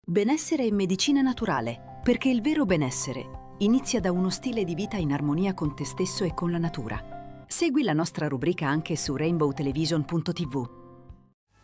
Benessere e medicina naturale, perché il vero benessere inizia da uno stile di vita in armonia con te stesso e con la natura. Segui la nostra rubrica anche su rainbowtelevision.tv.